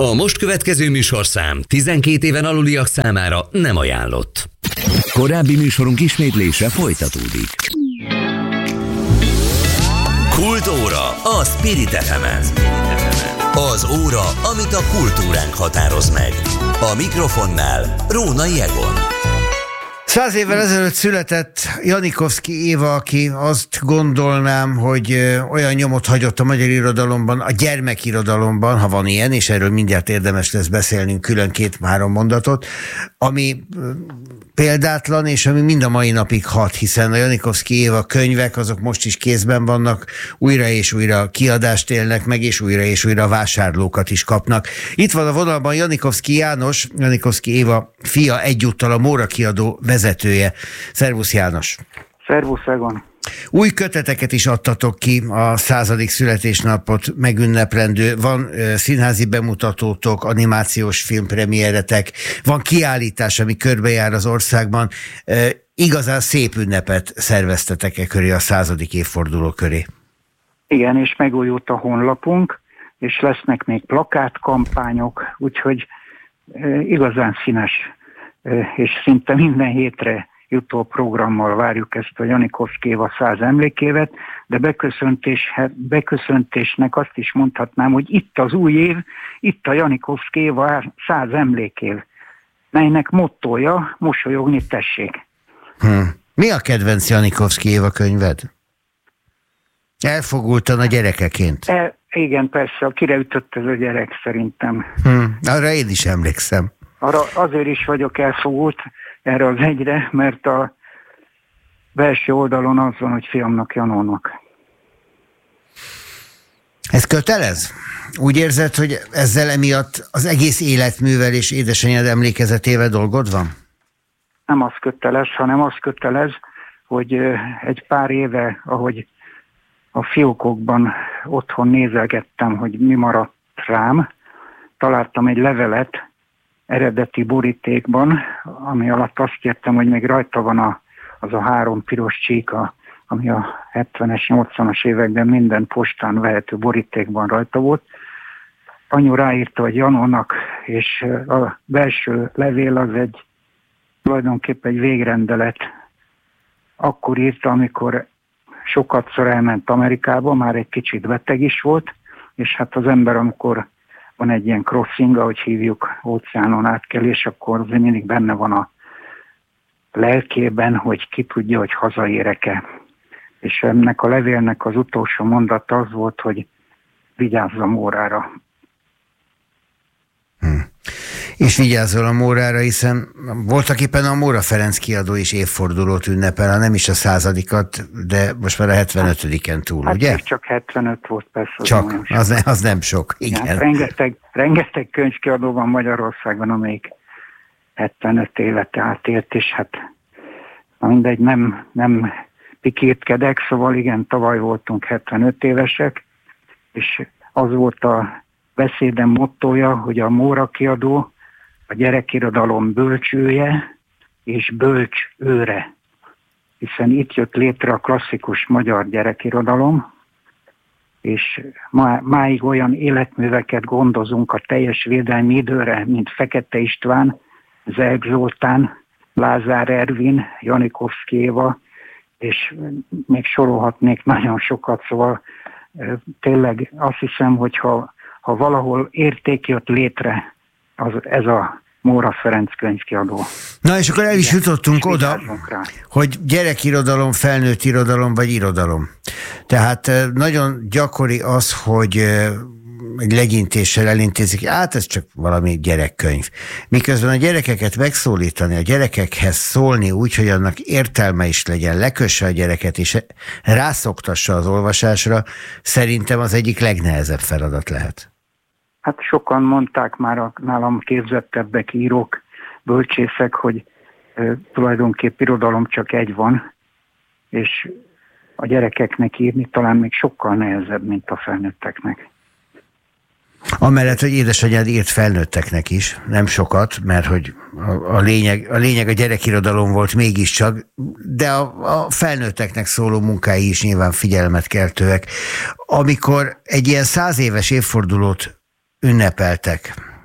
A most következő műsorszám 12 éven aluliak számára nem ajánlott. Korábbi műsorunk ismétlése folytatódik. Kultúra a Spirit FM-en. Az óra, amit a kultúránk határoz meg. A mikrofonnál Rónai Egon. 100 évvel ezelőtt született Janikovszky Éva, aki azt gondolnám, hogy olyan nyomot hagyott a magyar irodalomban, a gyermekirodalomban, ha van ilyen, és erről mindjárt érdemes lesz beszélnünk külön 2-3 mondatot, ami példátlan, és ami mind a mai napig hat, hiszen a Janikovszky Éva könyvek, azok most is kézben vannak, újra és újra kiadást élnek meg, és újra vásárlókat is kapnak. Itt van a vonalban Janikovszky János, Janikovszky Éva fia, egyúttal a Móra kiadó vezetője. Szervusz János! Szervusz Egon! Új köteteket is adtatok ki a 100. születésnapot megünneplendő. Van színházi bemutatótok, animációs filmpremieretek, van kiállítás, ami körbejár az országban. Igazán szép ünnepet szerveztetek köré, a 100. évforduló köré. Igen, és megújult a honlapunk, és lesznek még plakátkampányok, úgyhogy igazán színes, és szinte minden hétre jutó programmal várjuk ezt a Janikovszky Éva 100 emlékévet, de beköszöntésnek azt is mondhatnám, hogy itt az új év, itt a Janikovszky Éva 100 emlékév, melynek mottója mosolyogni tessék. Mi a kedvenc Janikovszky Éva könyved? Elfogultan a gyerekeként. Igen, persze, kire ütött ez a gyerek szerintem. Arra én is emlékszem. Arra azért is vagyok elfogult erre az egyre, mert a belső oldalon az van, hogy fiamnak, Janónak. Ez kötelez? Úgy érzed, hogy ezzel emiatt az egész életművel és édesanyád emlékezetével dolgod van? Nem az kötelez, hanem az kötelez, hogy egy pár éve, ahogy a fiókokban otthon nézelgettem, hogy mi maradt rám, találtam egy levelet eredeti borítékban, ami alatt azt kértem, hogy még rajta van az a 3 piros csíka, ami a 70-es, 80-as években minden postán vehető borítékban rajta volt. Anyu ráírta, hogy Janónak, és a belső levél az tulajdonképpen egy végrendelet. Akkor írta, amikor sokatszor elment Amerikába, már egy kicsit beteg is volt, és hát az ember, amikor van egy ilyen crossing, ahogy hívjuk, óceánon átkelés, akkor mindig benne van a lelkében, hogy ki tudja, hogy hazaérek-e. És ennek a levélnek az utolsó mondata az volt, hogy vigyázz a Mórára. És vigyázzol a Mórára, hiszen voltak éppen a Móra Ferenc kiadó is évfordulót ünnepel, ha nem is a 100-at, de most már a 75-en túl, hát ugye? Csak 75 volt persze. Csak, az nem sok, igen. Ja, rengeteg könyvkiadó van Magyarországon, amelyik 75 évet átélt, és hát mindegy, nem pikítkedek, szóval igen, tavaly voltunk 75 évesek, és az volt a beszédem mottója, hogy a Móra kiadó a gyerekirodalom bölcsője és bölcs őre, hiszen itt jött létre a klasszikus magyar gyerekirodalom, és máig olyan életműveket gondozunk a teljes védelmi időre, mint Fekete István, Zelk Zoltán, Lázár Ervin, Janikovszky Éva, és még sorolhatnék nagyon sokat, szóval tényleg azt hiszem, hogy ha valahol érték jött létre, ez a Móra Ferenc könyvkiadó. Na és akkor el is jutottunk oda, hogy gyerekirodalom, felnőtt irodalom vagy irodalom. Tehát nagyon gyakori az, hogy egy legyintéssel elintézik, ez csak valami gyerekkönyv. Miközben a gyerekeket megszólítani, a gyerekekhez szólni úgy, hogy annak értelme is legyen, lekösse a gyereket és rászoktassa az olvasásra, szerintem az egyik legnehezebb feladat lehet. Hát sokan mondták már nálam képzettebbek, írók, bölcsészek, hogy tulajdonképp irodalom csak egy van, és a gyerekeknek írni talán még sokkal nehezebb, mint a felnőtteknek. Amellett, hogy édesanyád írt felnőtteknek is, nem sokat, mert hogy a lényeg a gyerekirodalom volt mégiscsak, de a felnőtteknek szóló munkái is nyilván figyelmet keltőek. Amikor egy ilyen 100 éves évfordulót ünnepeltek,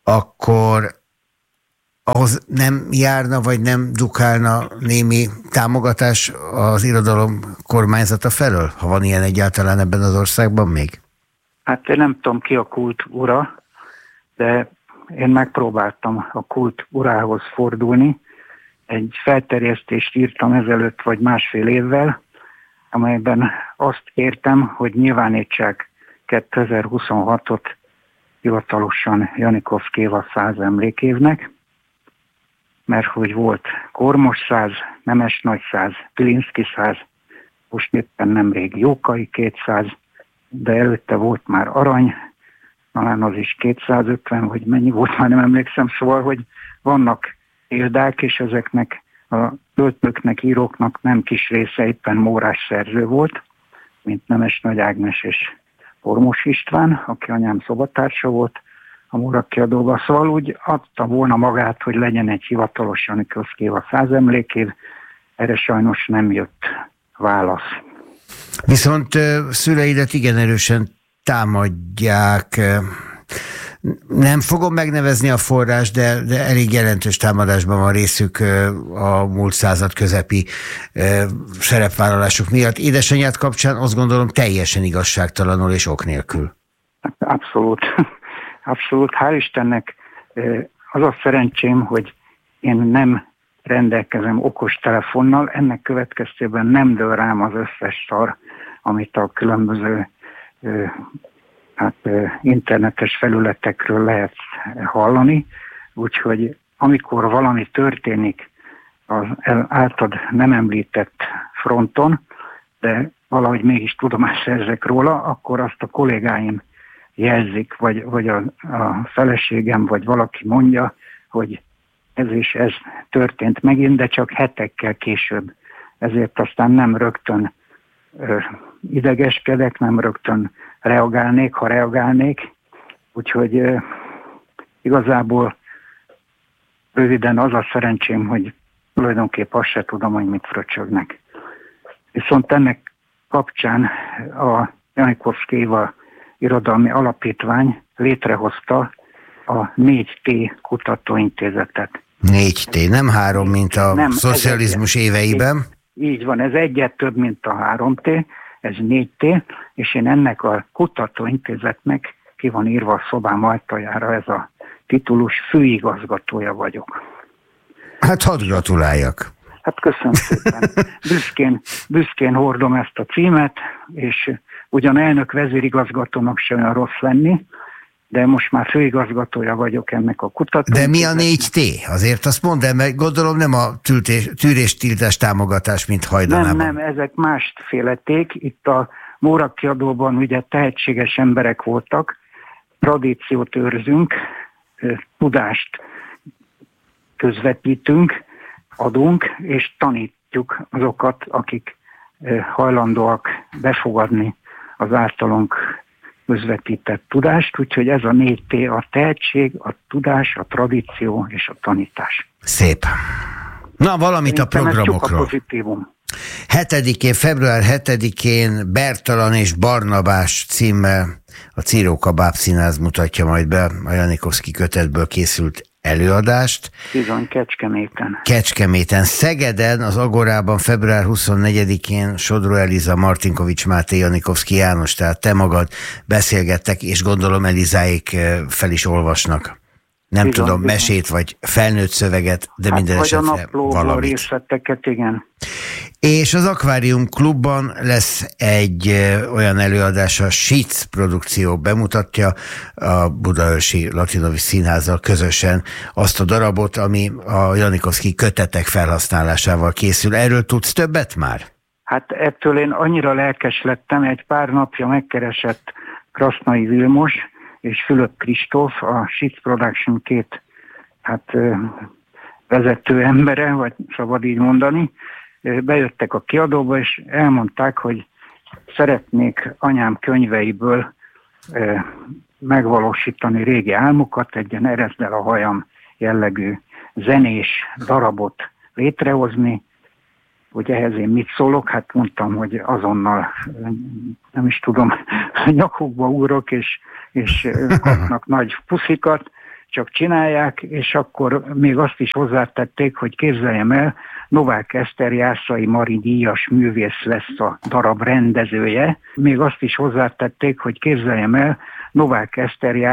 akkor ahhoz nem járna, vagy nem dukálna némi támogatás az irodalom kormányzata felől, ha van ilyen egyáltalán ebben az országban még? Hát én nem tudom ki a kult ura, de én megpróbáltam a kult urához fordulni. Egy felterjesztést írtam ezelőtt vagy másfél évvel, amelyben azt kértem, hogy nyilvánítsák 2026-ot hivatalosan Janikovszky Éva 100 emlékévnek, mert hogy volt Kormos 100, Nemes Nagy 100, Pilinszky 100, most éppen nemrég Jókai 200, de előtte volt már Arany, talán az is 250, vagy mennyi volt, már nem emlékszem, szóval, hogy vannak példák, és ezeknek a költőknek, íróknak nem kis része éppen mórás szerző volt, mint Nemes Nagy Ágnes és Kormos István, aki anyám szobatársa volt a Móra kiadóban. Szóval úgy adta volna magát, hogy legyen egy hivatalos Janikovszky Éva 100 emlékév, erre sajnos nem jött válasz. Viszont szüleidet igen erősen támadják. Nem fogom megnevezni a forrás, de elég jelentős támadásban van részük a múlt század közepi szerepvállalások miatt. Édesanyád kapcsán azt gondolom teljesen igazságtalanul és ok nélkül. Abszolút. Abszolút. Hál' Istennek az a szerencsém, hogy én nem rendelkezem okos telefonnal, ennek következtében nem dől rám az összes szar, amit a különböző internetes felületekről lehet hallani, úgyhogy amikor valami történik az általad nem említett fronton, de valahogy mégis tudomást szerzek róla, akkor azt a kollégáim jelzik, vagy a feleségem, vagy valaki mondja, hogy ez és ez történt megint, de csak hetekkel később. Ezért aztán nem rögtön idegeskedek, nem rögtön reagálnék, ha reagálnék. Úgyhogy igazából röviden az a szerencsém, hogy tulajdonképp azt se tudom, hogy mit fröcsögnek. Viszont ennek kapcsán a Janikovszky Éva Irodalmi Alapítvány létrehozta a 4T kutatóintézetet. 4T, nem 3, mint a nem, szocializmus éveiben. Így van, ez egyet több, mint a 3T, ez 4T, és én ennek a kutatóintézetnek ki van írva a szobám ajtajára, ez a titulus, főigazgatója vagyok. Hát hadd gratuláljak. Hát köszönöm szépen. Büszkén hordom ezt a címet, és ugyan elnök vezérigazgatónak sem olyan rossz lenni, de most már főigazgatója vagyok ennek a kutatóintézetnek. De mi a 4T? Azért azt mondd el, mert gondolom nem a tűréstiltás támogatás, mint hajdanában. Nem, ezek másféleték. Itt a Móra kiadóban ugye tehetséges emberek voltak, tradíciót őrzünk, tudást közvetítünk, adunk, és tanítjuk azokat, akik hajlandóak befogadni az általunk közvetített tudást, úgyhogy ez a 4T, a tehetség, a tudás, a tradíció és a tanítás. Szép. Na, valamit szerintem a programokról. Ez pozitívum. 7-én, február 7-én Bertalan és Barnabás címmel a Círóka Bábszínház mutatja majd be a Janikovszky kötetből készült előadást. Bizony, Kecskeméten. Kecskeméten. Szegeden, az Agorában február 24-én Sodró Eliza, Martinkovics Máté, Janikovszky János, tehát te magad beszélgettek, és gondolom Elizáik fel is olvasnak. Nem bizony, tudom, mesét vagy felnőtt szöveget, de minden esetre valamit. Részleteket, igen. És az Akvárium Klubban lesz egy olyan előadás, a Sic produkció bemutatja a Budaörsi Latinovics Színházzal közösen azt a darabot, ami a Janikovszky kötetek felhasználásával készül. Erről tudsz többet már? Hát ettől én annyira lelkes lettem, egy pár napja megkeresett Krasznai Vilmos és Fülöp Kristóf, a Sic Production két vezető embere, vagy szabad így mondani, bejöttek a kiadóba, és elmondták, hogy szeretnék anyám könyveiből megvalósítani régi álmokat, egy ilyen Ereszd el a hajam jellegű zenés darabot létrehozni, hogy ehhez én mit szólok, hát mondtam, hogy azonnal nem is tudom, nyakukba ugrok, és kapnak nagy puszikat, csak csinálják, és akkor még azt is hozzátették, hogy képzeljem el, Novák Eszter Jászai Mari díjas művész lesz a darab rendezője. Még azt is hozzátették, hogy képzeljem el, Novák Eszter